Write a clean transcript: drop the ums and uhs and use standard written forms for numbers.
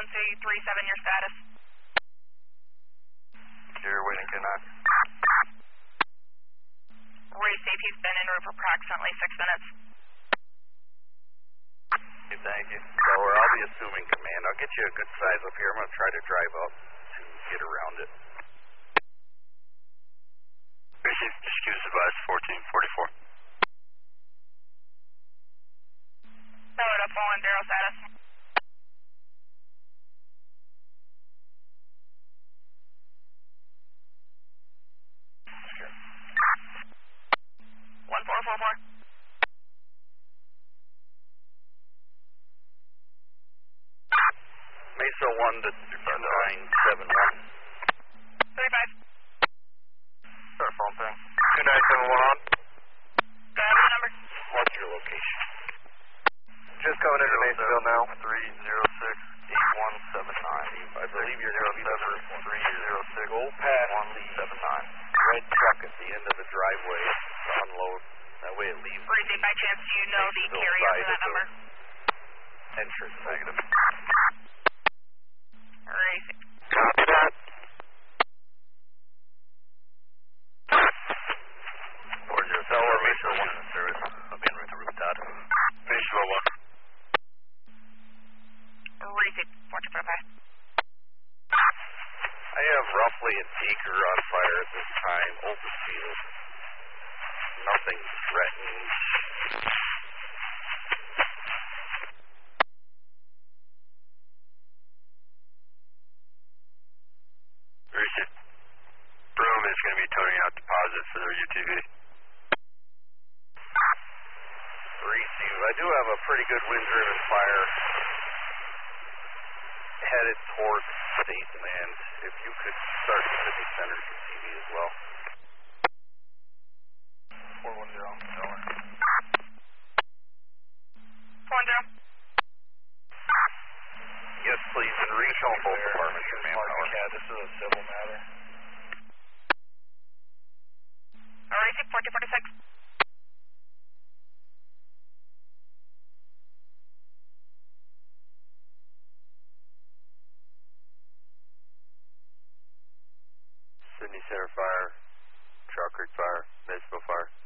1237, your status. You're waiting, K9. Safe, he's been en route for approximately 6 minutes. Okay, thank you. Lower, I'll be assuming command. I'll get you a good size up here. I'm going to try to drive up to get around it. Receive, just give us advice, 1444. Lowered up, 410 status. Sure. 1444. Mesa 1 to 2971. 35. Start phone thing. 2971 on. Grab the number. What's your location? Just coming into Masonville now. 306-8179. I believe you're going to be the first one. 306. Go past the 79. Red truck at the end of the driveway to unload. That way it leaves. Safe, by chance, do you know the carrier for that number? Entrance. Negative. Safe. Copy that. Tower, Mesa 1 in service. I'll be en route to Route Todd. Mesa 1. Safe, 1445. I have roughly an acre on fire at this time, open field. Nothing threatening. Receive. Broom is going to be toning out deposit for their UTV. Receive. I do have a pretty good wind-driven fire headed towards state land. If you could start Pacific Center UTV as well. 410. 410. Yes, please. And regional both departments your manpower. Yeah, this is a civil matter. Safe, 1446. Sydney Center Fire, Trout Creek Fire, Maysville Fire.